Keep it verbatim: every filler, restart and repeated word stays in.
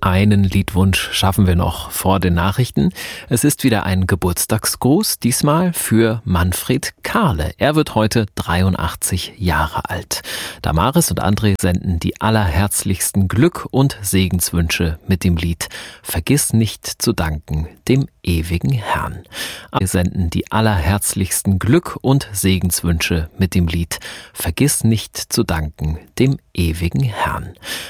Einen Liedwunsch schaffen wir noch vor den Nachrichten. Es ist wieder ein Geburtstagsgruß, diesmal für Manfred Kahle. Er wird heute dreiundachtzig Jahre alt. Damaris und André senden die allerherzlichsten Glück- und Segenswünsche mit dem Lied Vergiss nicht zu danken dem ewigen Herrn. Wir senden die allerherzlichsten Glück- und Segenswünsche mit dem Lied Vergiss nicht zu danken dem ewigen Herrn.